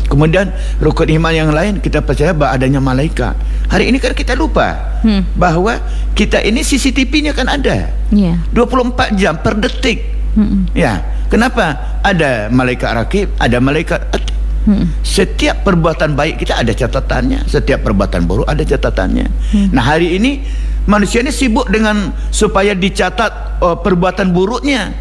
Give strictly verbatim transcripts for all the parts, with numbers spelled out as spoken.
Kemudian rukun iman yang lain, kita percaya bahwa adanya malaikat. Hari ini kan kita lupa hmm. bahwa kita ini C C T V-nya kan ada yeah. dua puluh empat jam per detik. hmm. Ya, kenapa? Ada malaikat rakib, ada malaikat atid. Hmm. Setiap perbuatan baik kita ada catatannya, setiap perbuatan buruk ada catatannya. hmm. Nah, hari ini manusia ini sibuk dengan supaya dicatat oh, perbuatan buruknya.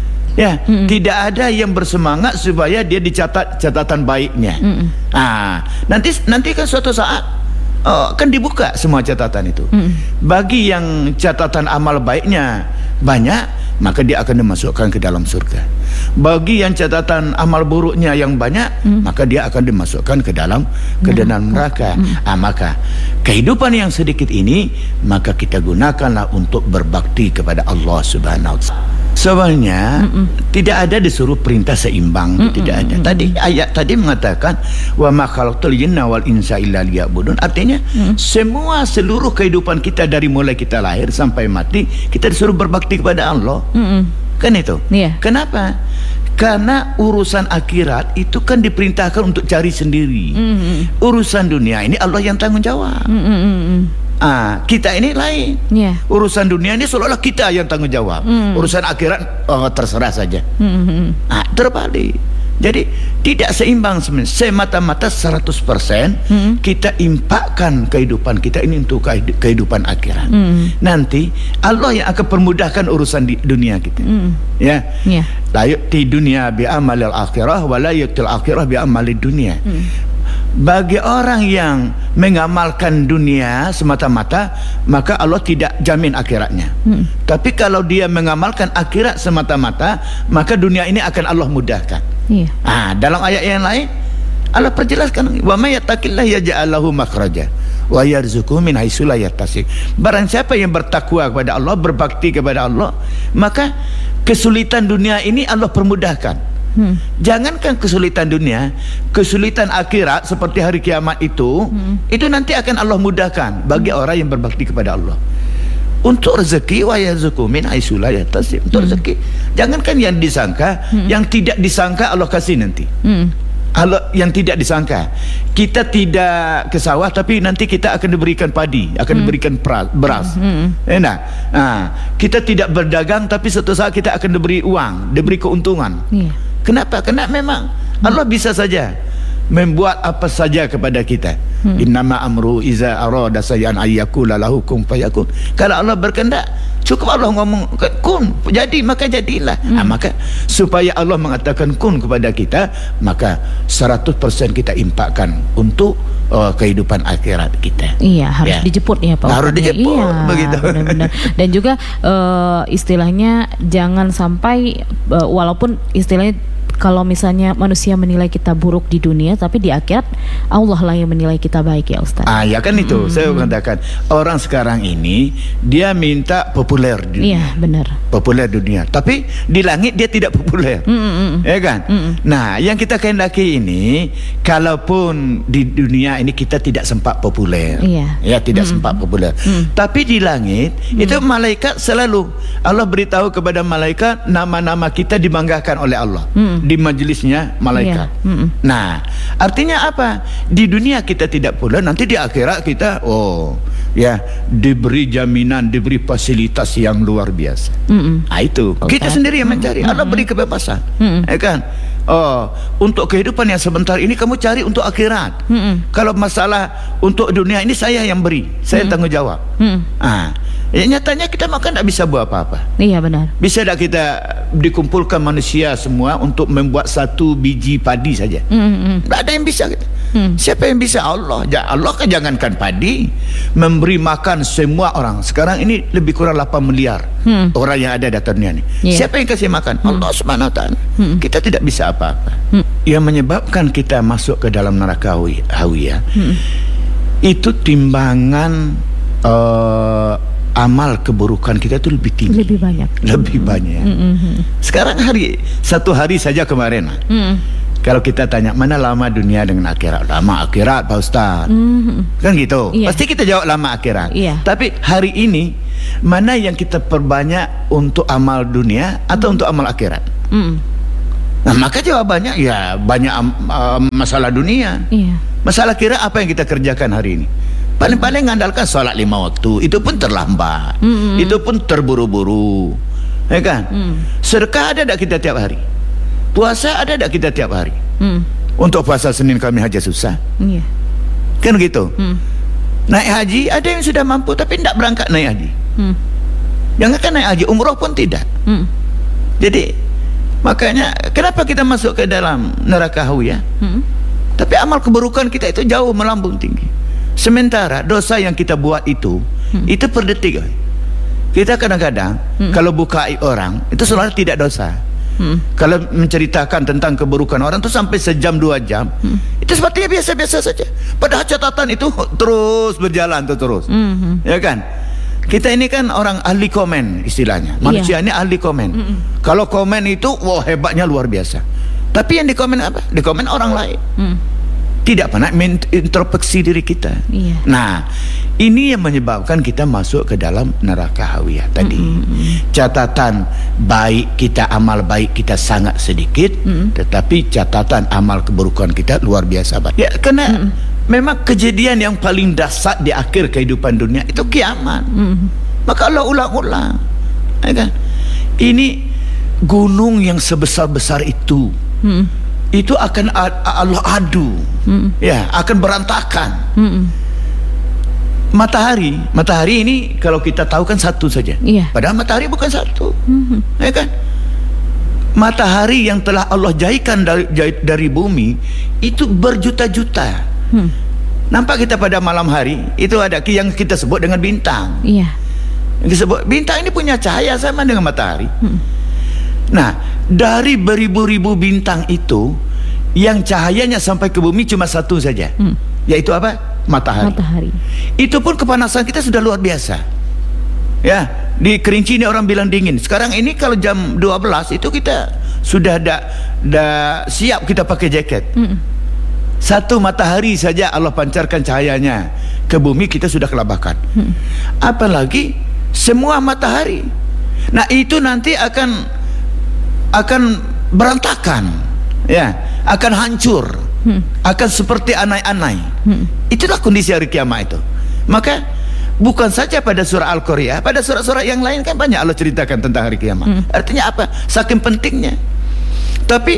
Ya, mm-mm. tidak ada yang bersemangat supaya dia dicatat catatan baiknya. Mm-mm. Ah, nanti nanti kan suatu saat oh, kan dibuka semua catatan itu. Mm-mm. Bagi yang catatan amal baiknya banyak, maka dia akan dimasukkan ke dalam surga. Bagi yang catatan amal buruknya yang banyak, mm. maka dia akan dimasukkan ke dalam ke dalam neraka. Mm. Ah, maka kehidupan yang sedikit ini maka kita gunakanlah untuk berbakti kepada Allah Subhanahu wa taala. Sebenarnya Mm-mm. tidak ada disuruh perintah seimbang. Mm-mm. Tidak ada. Tadi ayat tadi mengatakan wa ma khalaqtul jinna wal insa illa liya'budun. Artinya Mm-mm. semua seluruh kehidupan kita dari mulai kita lahir sampai mati kita disuruh berbakti kepada Allah. Mm-mm. Kan itu. Yeah. Kenapa? Karena urusan akhirat itu kan diperintahkan untuk cari sendiri. Mm-mm. Urusan dunia ini Allah yang tanggung jawab. Mm-mm. Ah, kita ini lain. Yeah. Urusan dunia ini seolah-olah kita yang tanggung jawab. Mm. Urusan akhirat oh, terserah saja. Mm-hmm. Ah, terbalik. Jadi tidak seimbang sebenarnya. Semata-mata seratus persen mm. kita impakkan kehidupan kita ini untuk kehidupan akhirat. Mm. Nanti Allah yang akan permudahkan urusan di dunia kita. Mm. Ya. Yeah. La yu'ti dunya bi amalil akhirah wa la yu'til akhirah bi amalid dunya. Mm. Bagi orang yang mengamalkan dunia semata-mata, maka Allah tidak jamin akhiratnya. Hmm. Tapi kalau dia mengamalkan akhirat semata-mata, maka dunia ini akan Allah mudahkan. Yeah. Ah, dalam ayat yang lain Allah perjelaskan, wa may yattaqillaha yaj'al lahu makhraja wa yarzuqhu min haitsu la yahtasib. Barang siapa yang bertakwa kepada Allah, berbakti kepada Allah, maka kesulitan dunia ini Allah permudahkan. Hmm. Jangankan kesulitan dunia, kesulitan akhirat seperti hari kiamat itu, hmm. itu nanti akan Allah mudahkan bagi hmm. orang yang berbakti kepada Allah. Untuk rezeki wa yarzuqhu min haitsu la yahtasib. Untuk hmm. rezeki, jangankan yang disangka, hmm. yang tidak disangka Allah kasih nanti. Hmm. Allah yang tidak disangka. Kita tidak ke sawah tapi nanti kita akan diberikan padi, akan hmm. diberikan beras. Hmm. Eh, nah, nah, kita tidak berdagang tapi suatu saat kita akan diberi uang, diberi keuntungan. Yeah. Kenapa? Karena memang Allah bisa saja membuat apa saja kepada kita. Hmm. Innama amru iza arada sayyan ayyakula lahu kun fayakun. Kalau Allah berkehendak, cukup Allah ngomong kun, jadi maka jadilah. Hmm. Nah, maka supaya Allah mengatakan kun kepada kita, maka seratus persen kita impakkan untuk uh, kehidupan akhirat kita. Iya, harus ya. dijemput ya Pak. Harus dijemput, iya, begitu. Benar-benar. Dan juga uh, istilahnya jangan sampai uh, walaupun istilahnya kalau misalnya manusia menilai kita buruk di dunia, tapi di akhirat Allah lah yang menilai kita baik ya Ustaz. Ah ya kan itu, mm-hmm. saya mengatakan orang sekarang ini dia minta populer di dunia. Iya benar. Populer di dunia, tapi di langit dia tidak populer, mm-hmm. ya kan? Mm-hmm. Nah, yang kita kehendaki ini, kalaupun di dunia ini kita tidak sempat populer, iya. ya tidak mm-hmm. sempat populer, mm-hmm. tapi di langit mm-hmm. itu malaikat selalu Allah beritahu kepada malaikat nama-nama kita dibanggakan oleh Allah. Mm-hmm. Di majelisnya malaikat. Yeah. Mm-mm. Nah, artinya apa? Di dunia kita tidak populer, nanti di akhirat kita oh ya diberi jaminan, diberi fasilitas yang luar biasa. Mm-mm. Nah itu okay. kita sendiri yang mencari. Mm-mm. Allah beri kebebasan, Mm-mm. ya kan? Oh, untuk kehidupan yang sebentar ini kamu cari untuk akhirat. Mm-mm. Kalau masalah untuk dunia ini saya yang beri, saya Mm-mm. tanggung jawab. Mm-mm. Ah. Ya, nyatanya kita makan tidak bisa buat apa-apa. Iya benar. Bisa tak kita dikumpulkan manusia semua untuk membuat satu biji padi saja? Mm-hmm. Tak ada yang bisa kita. Mm. Siapa yang bisa? Allah. Allah kan jangankan padi, memberi makan semua orang. Sekarang ini lebih kurang lapan miliar mm. orang yang ada di atas dunia ini. Yeah. Siapa yang kasih makan? Mm. Allah Subhanahu wa taala. Mm. Kita tidak bisa apa-apa. Mm. Yang menyebabkan kita masuk ke dalam neraka hawiyah mm. itu timbangan uh, amal keburukan kita itu lebih tinggi, lebih banyak, lebih banyak. Mm-hmm. Sekarang hari satu hari saja kemarin, mm. kalau kita tanya mana lama dunia dengan akhirat, lama akhirat Pak Ustaz, mm-hmm. kan gitu. Yeah. Pasti kita jawab lama akhirat. Yeah. Tapi hari ini mana yang kita perbanyak untuk amal dunia atau mm. untuk amal akhirat? Mm. Nah, maka jawabannya ya banyak uh, masalah dunia. Iya. Masalah kira apa yang kita kerjakan hari ini. Paling-paling ngandalkan sholat lima waktu, itu pun terlambat, mm-hmm. itu pun terburu-buru, ya kan? Mm. Sedekah ada tak kita tiap hari? Puasa ada tak kita tiap hari? Mm. Untuk puasa Senin kami aja susah, yeah. kan gitu. Mm. Naik haji ada yang sudah mampu tapi tidak berangkat naik haji. Mm. Jangankan naik haji, umroh pun tidak. Mm. Jadi makanya kenapa kita masuk ke dalam neraka hawiyah? Mm. Tapi amal keburukan kita itu jauh melambung tinggi. Sementara dosa yang kita buat itu hmm. itu per detik. Kita kadang-kadang hmm. kalau buka aib orang itu selalu tidak dosa. hmm. Kalau menceritakan tentang keburukan orang itu sampai sejam dua jam, hmm. itu sepertinya biasa-biasa saja. Padahal catatan itu terus berjalan tuh terus, hmm. ya kan? Kita ini kan orang ahli komen istilahnya. Manusia yeah. ini ahli komen. hmm. Kalau komen itu wah hebatnya luar biasa. Tapi yang dikomen apa? Dikomen orang lain. hmm. Tidak pernah introspeksi diri kita. Iya. Nah, ini yang menyebabkan kita masuk ke dalam neraka hawiyah tadi. Mm-hmm. Catatan baik kita, amal baik kita sangat sedikit, mm-hmm. tetapi catatan amal keburukan kita luar biasa banyak. Ya, karena mm-hmm. memang kejadian yang paling dahsyat di akhir kehidupan dunia itu kiamat. Mm-hmm. Maka Allah ulang-ulang, ya kan? Ini gunung yang sebesar-besar itu. Mm-hmm. Itu akan Allah adu, mm. ya, akan berantakan. Mm. Matahari, matahari ini kalau kita tahu kan satu saja. Yeah. Padahal matahari bukan satu, mm-hmm. ya kan? Matahari yang telah Allah jadikan dari, dari bumi itu berjuta-juta. Mm. Nampak kita pada malam hari itu ada yang kita sebut dengan bintang. Yeah. Yang disebut bintang ini punya cahaya sama dengan matahari. Mm. Nah, dari beribu-ribu bintang itu yang cahayanya sampai ke bumi cuma satu saja, hmm. yaitu apa? Matahari. Matahari. Itu pun kepanasan kita sudah luar biasa. Ya, di Kerinci ini orang bilang dingin. Sekarang ini kalau jam dua belas itu kita sudah dah da siap kita pakai jaket. Hmm. Satu matahari saja Allah pancarkan cahayanya ke bumi kita sudah kelabakan. Hmm. Apalagi semua matahari. Nah, itu nanti akan akan berantakan, ya, akan hancur, hmm. akan seperti anai-anai. hmm. Itulah kondisi hari kiamat itu. Maka bukan saja pada surah Al-Qari'ah, pada surah-surah yang lain kan banyak Allah ceritakan tentang hari kiamat. hmm. Artinya apa? Saking pentingnya. Tapi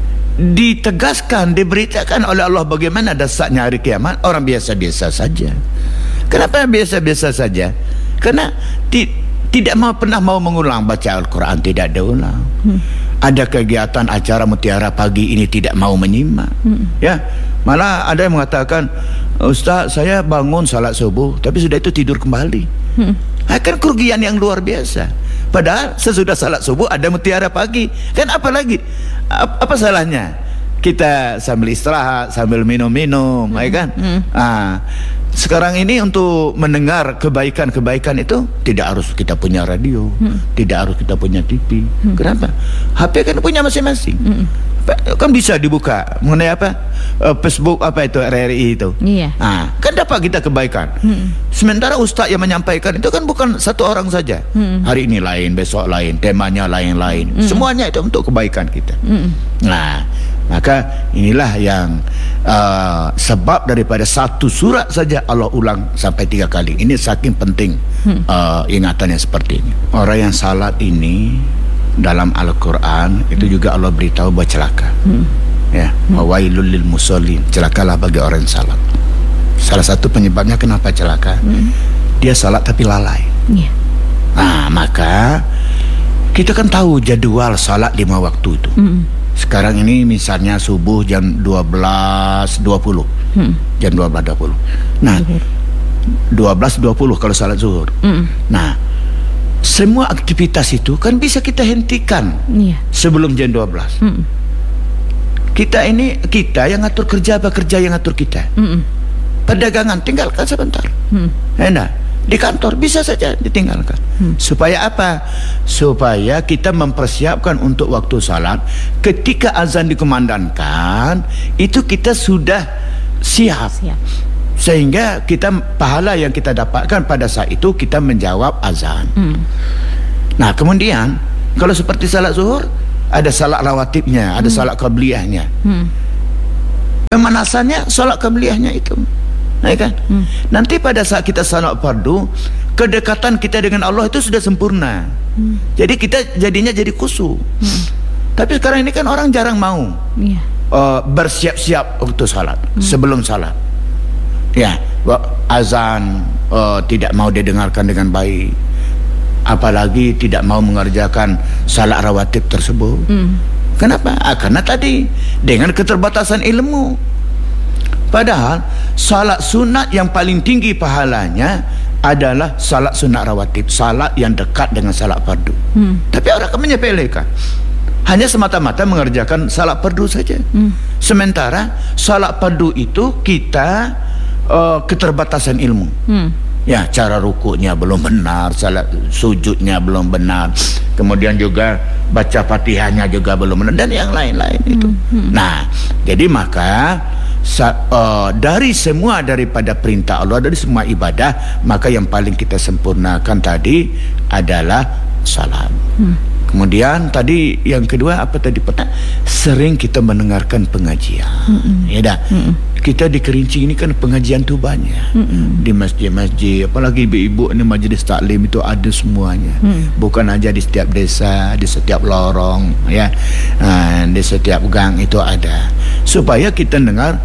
ditegaskan, diberitakan oleh Allah bagaimana dahsyatnya hari kiamat. Orang biasa-biasa saja. Kenapa biasa-biasa saja? Karena di tidak mau pernah mau mengulang baca Al-Quran, tidak ada ulang. hmm. Ada kegiatan acara mutiara pagi ini tidak mau menyimak. hmm. Ya, malah ada yang mengatakan, Ustaz saya bangun salat subuh tapi sudah itu tidur kembali. hmm. Akan kerugian yang luar biasa. Padahal sesudah salat subuh ada mutiara pagi. Kan apa lagi? Apa, apa salahnya kita sambil istirahat, sambil minum-minum, hmm. ya kan? hmm. Ah, sekarang ini untuk mendengar kebaikan-kebaikan itu tidak harus kita punya radio, hmm. tidak harus kita punya T V. hmm. Kenapa? H P kan punya masing-masing. hmm. Kan bisa dibuka mengenai apa, uh, Facebook apa itu R R I itu. Iya. Ah, kan dapat kita kebaikan. hmm. Sementara ustaz yang menyampaikan itu kan bukan satu orang saja. hmm. Hari ini lain, besok lain, temanya lain-lain. hmm. Semuanya itu untuk kebaikan kita. hmm. Nah, maka inilah yang uh, sebab daripada satu surat saja Allah ulang sampai tiga kali. Ini saking penting hmm. uh, ingatannya seperti ini. Orang yang salat ini dalam Al-Quran itu hmm. juga Allah beritahu bahwa celaka. hmm. Ya, wailul lil musallin, celakalah bagi orang yang salat. Salah satu penyebabnya kenapa celaka, hmm. dia salat tapi lalai. yeah. Nah, maka kita kan tahu jadwal salat lima waktu itu. hmm. Sekarang ini misalnya subuh jam dua belas dua puluh, hmm. jam dua belas dua puluh. Nah, dua belas dua puluh kalau salat zuhur. hmm. Nah, semua aktivitas itu kan bisa kita hentikan yeah. sebelum jam dua belas. hmm. Kita ini, kita yang ngatur kerja apa kerja yang ngatur kita. hmm. Perdagangan tinggalkan sebentar. hmm. Enak. Di kantor bisa saja ditinggalkan. hmm. Supaya apa? Supaya kita mempersiapkan untuk waktu salat. Ketika azan dikumandangkan, itu kita sudah siap, siap. Sehingga kita, pahala yang kita dapatkan pada saat itu kita menjawab azan. hmm. Nah kemudian kalau seperti salat zuhur, ada salat rawatibnya, ada hmm. salat qabliyahnya. Hmm. Pemanasannya salat qabliyahnya itu. Nah, kan? Hmm. Nanti pada saat kita salat fardu, kedekatan kita dengan Allah itu sudah sempurna. Hmm. Jadi kita jadinya jadi khusyuk. Hmm. Tapi sekarang ini kan orang jarang mau yeah. uh, bersiap-siap untuk salat, hmm. sebelum salat. Ya, azan uh, tidak mau didengarkan dengan baik, apalagi tidak mau mengerjakan salat rawatib tersebut. Hmm. Kenapa? Ah, karena tadi dengan keterbatasan ilmu. Padahal salat sunat yang paling tinggi pahalanya adalah salat sunat rawatib, salat yang dekat dengan salat fardu. Hmm. Tapi orang akan menyepelekan, hanya semata-mata mengerjakan salat fardu saja. Hmm. Sementara salat fardu itu kita Uh, keterbatasan ilmu. Hmm. Ya, cara rukuknya belum benar, salat sujudnya belum benar, kemudian juga baca Fatihahnya juga belum benar, dan yang lain-lain hmm. itu. Hmm. Nah, jadi maka sa uh, dari semua daripada perintah Allah, dari semua ibadah, maka yang paling kita sempurnakan tadi adalah salat. Hmm. Kemudian tadi yang kedua apa tadi pernah sering kita mendengarkan pengajian. Mm-mm. Ya dah. Mm-mm. Kita di Kerinci ini kan pengajian tu banyak. Mm-mm. Di masjid-masjid, apalagi ibu-ibu ni majlis taklim itu ada semuanya. Mm. Bukan aja di setiap desa, di setiap lorong, ya. Ha, di setiap gang itu ada. Supaya kita dengar,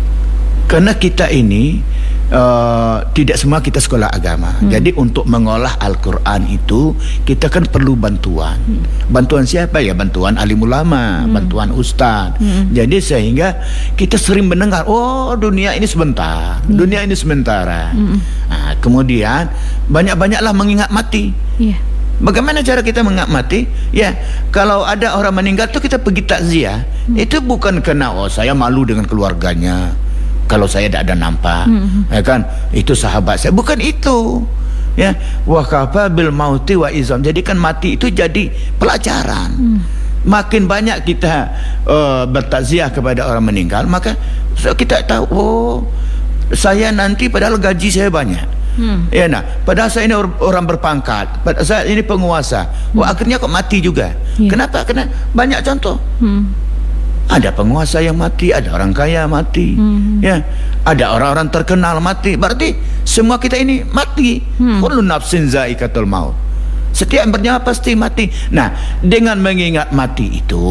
karena kita ini Uh, tidak semua kita sekolah agama. hmm. Jadi untuk mengolah Al-Quran itu kita kan perlu bantuan. hmm. Bantuan siapa ya? Bantuan alim ulama, hmm. bantuan ustaz. hmm. Jadi sehingga kita sering mendengar, oh dunia ini sebentar, hmm. dunia ini sementara. hmm. Nah, kemudian banyak-banyaklah mengingat mati. yeah. Bagaimana cara kita mengingat mati? Ya, kalau ada orang meninggal tuh kita pergi takziah. hmm. Itu bukan karena oh saya malu dengan keluarganya, kalau saya tidak ada nampak, mm-hmm. ya kan, itu sahabat saya, bukan itu, ya. Wa kafa bil mauti wa izam, jadikan mati itu jadi pelajaran. mm. Makin banyak kita uh, bertakziah kepada orang meninggal, maka kita tahu, oh saya nanti padahal gaji saya banyak, mm. ya nah, padahal saya ini orang berpangkat, padahal saya ini penguasa, mm. wah akhirnya kok mati juga. yeah. Kenapa? Karena banyak contoh. mm. Ada penguasa yang mati, ada orang kaya mati, hmm. ya, ada orang-orang terkenal mati. Berarti semua kita ini mati. Kullu hmm. nafsin za'iqatul maut. Setiap yang bernyawa pasti mati. Nah, dengan mengingat mati itu,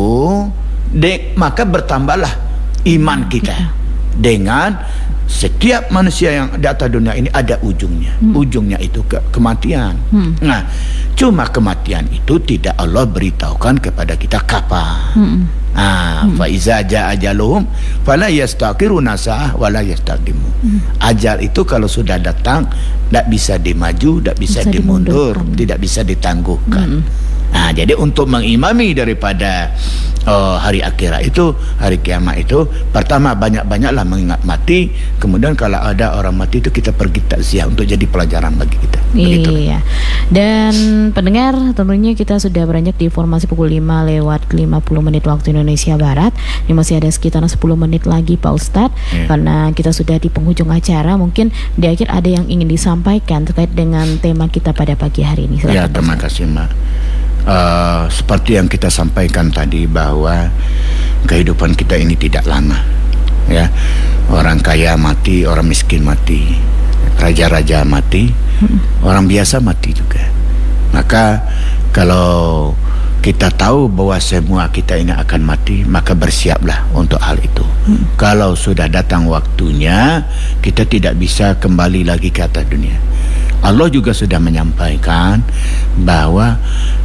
de, maka bertambahlah iman kita. Dengan setiap manusia yang di atas dunia ini ada ujungnya. hmm. Ujungnya itu ke kematian. hmm. Nah, cuma kematian itu tidak Allah beritahukan kepada kita kapan. hmm. Ah, hmm. fa iza jaa ajaluhum fala yastaqiruna sa'ah wala yastaqdimu. hmm. Ajal itu kalau sudah datang tidak bisa dimaju, tidak bisa, bisa dimundur, tidak bisa ditangguhkan. hmm. Nah, jadi untuk mengimami daripada uh, hari akhirat itu, hari kiamat itu, pertama banyak-banyaklah mengingat mati. Kemudian kalau ada orang mati itu kita pergi takziah untuk jadi pelajaran bagi kita. Begitu. Iya. Dan pendengar, tentunya kita sudah beranjak di informasi pukul lima lewat lima puluh menit waktu Indonesia Barat. Ini masih ada sekitar sepuluh menit lagi Pak Ustadz, yeah. karena kita sudah di penghujung acara. Mungkin di akhir ada yang ingin disampaikan terkait dengan tema kita pada pagi hari ini. Silakan, ya, terima kasih Mbak. Uh, seperti yang kita sampaikan tadi bahwa kehidupan kita ini tidak lama, ya. Orang kaya mati, orang miskin mati, raja-raja mati, hmm. orang biasa mati juga. Maka kalau kita tahu bahwa semua kita ini akan mati, maka bersiaplah untuk hal itu. hmm. Kalau sudah datang waktunya, kita tidak bisa kembali lagi ke atas dunia. Allah juga sudah menyampaikan bahwa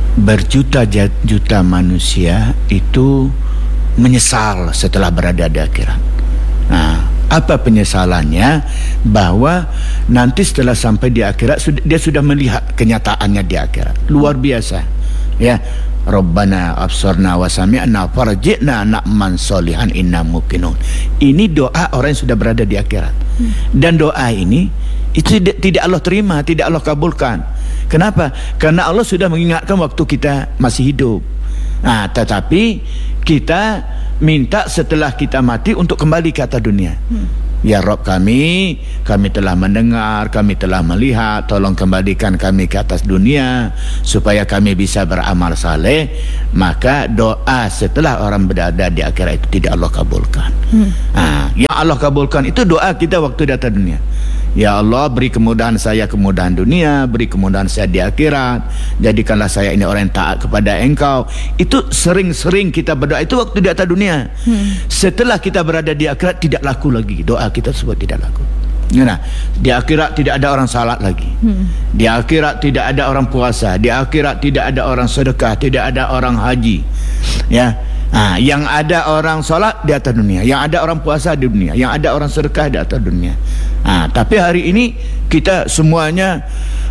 berjuta-juta manusia itu menyesal setelah berada di akhirat. Nah, apa penyesalannya? Bahwa nanti setelah sampai di akhirat dia sudah melihat kenyataannya di akhirat. Luar biasa. Ya, Rabbana absarna wa sami'na farji'na na'man solihan inna muqinun. Ini doa orang yang sudah berada di akhirat. Dan doa ini itu tidak Allah terima, tidak Allah kabulkan. Kenapa? Karena Allah sudah mengingatkan waktu kita masih hidup. Nah, tetapi kita minta setelah kita mati untuk kembali ke atas dunia. Hmm. Ya Rabb kami, kami telah mendengar, kami telah melihat, tolong kembalikan kami ke atas dunia supaya kami bisa beramal saleh. Maka doa setelah orang berada di akhirat itu tidak Allah kabulkan. hmm. ha, Yang Allah kabulkan itu doa kita waktu di atas dunia. Ya Allah, beri kemudahan saya kemudahan dunia, beri kemudahan saya di akhirat, jadikanlah saya ini orang yang taat kepada Engkau. Itu sering-sering kita berdoa itu waktu di atas dunia. hmm. Setelah kita berada di akhirat tidak laku lagi, doa kita tersebut tidak laku. Nah, di akhirat tidak ada orang salat lagi. hmm. Di akhirat tidak ada orang puasa. Di akhirat tidak ada orang sedekah, tidak ada orang haji. Ya. Ha, yang ada orang solat di atas dunia, yang ada orang puasa di dunia, yang ada orang sedekah di atas dunia. Ha, tapi hari ini kita semuanya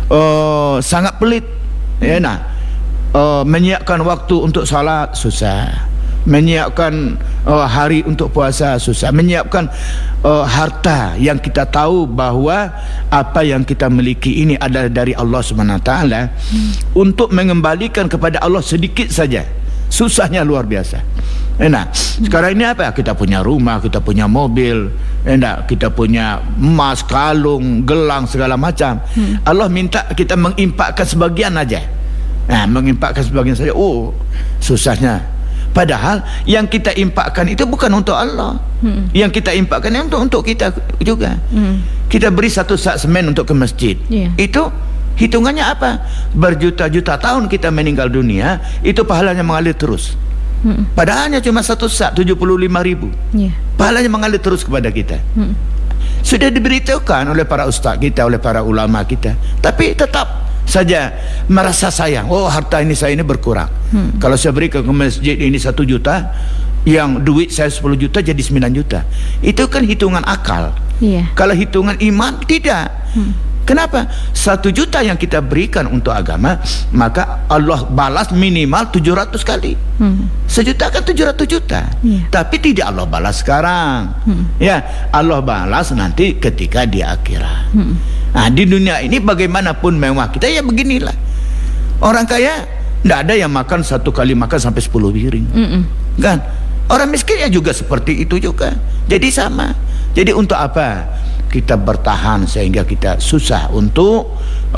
uh, sangat pelit. Ya, nah, uh, menyiapkan waktu untuk salat susah, menyiapkan uh, hari untuk puasa susah, menyiapkan uh, harta yang kita tahu bahawa apa yang kita miliki ini adalah dari Allah Subhanahu Wa Taala, hmm. untuk mengembalikan kepada Allah sedikit saja. Susahnya luar biasa. Enak. Sekarang ini apa? Kita punya rumah, kita punya mobil, enak. Kita punya emas, kalung, gelang segala macam. Hmm. Allah minta kita mengimpakkan sebagian aja. Nah, mengimpakkan sebagian saja. Oh, susahnya. Padahal yang kita impakkan itu bukan untuk Allah. Hmm. Yang kita impakkan itu untuk untuk kita juga. Hmm. Kita beri satu sak semen untuk ke masjid. Yeah. Itu hitungannya apa? Berjuta-juta tahun kita meninggal dunia, itu pahalanya mengalir terus. hmm. Padahalnya cuma satu sak, tujuh puluh lima ribu. yeah. Pahalanya mengalir terus kepada kita. hmm. Sudah diberitahukan oleh para ustaz kita, oleh para ulama kita, tapi tetap saja merasa sayang. Oh, harta ini saya ini berkurang. hmm. Kalau saya beri ke masjid ini satu juta, yang duit saya sepuluh juta jadi sembilan juta. Itu kan hitungan akal. yeah. Kalau hitungan iman tidak. hmm. Kenapa? Satu juta yang kita berikan untuk agama, maka Allah balas minimal tujuh ratus kali. hmm. Sejuta kan tujuh ratus juta. yeah. Tapi tidak Allah balas sekarang. hmm. Ya, Allah balas nanti ketika di akhirat. hmm. Nah, di dunia ini bagaimanapun mewah kita, ya beginilah. Orang kaya tidak ada yang makan satu kali makan sampai sepuluh piring. mm Kan? Orang miskin ya juga seperti itu juga. Jadi sama. Jadi untuk apa kita bertahan sehingga kita susah untuk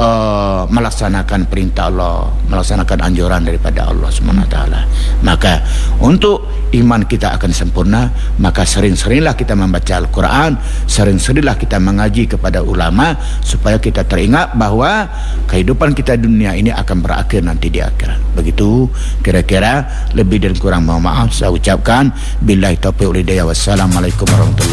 uh, melaksanakan perintah Allah, melaksanakan anjuran daripada Allah Subhanahu Wa Taala? Maka untuk iman kita akan sempurna, maka sering-seringlah kita membaca Al-Quran, sering-seringlah kita mengaji kepada ulama, supaya kita teringat bahawa kehidupan kita dunia ini akan berakhir nanti di akhirat. Begitu kira-kira. Lebih dan kurang mohon maaf saya ucapkan. Billahi taufiq wal hidayah. Wassalamualaikum warahmatullahi wabarakatuh.